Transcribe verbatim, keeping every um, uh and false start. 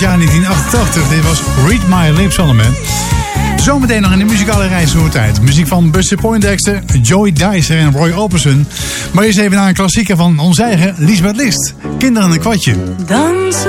jaar negentien achtentachtig. Dit was Read My Lips allemaal. Zometeen nog in de muzikale reis door tijd. Muziek van Buster Poindexter, Joey Dicer en Roy Orbison. Maar eerst even naar een klassieker van ons eigen Liesbeth List. Kinderen een kwartje. Dansen